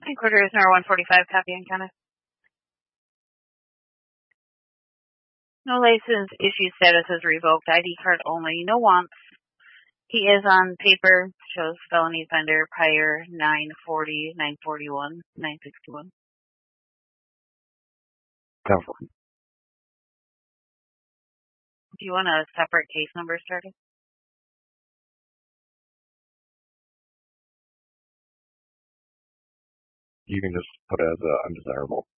Quarter is number 145, copy and counter. No license issue status is revoked. ID card only. No wants. He is on paper. Shows felony offender prior 940, 941, 961. Counsel. Do you want a separate case number started? You can just put it as undesirable.